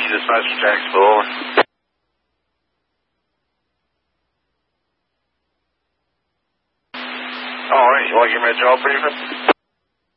dispatch for Jacksonville, over. Alright, you want to give me a job briefing?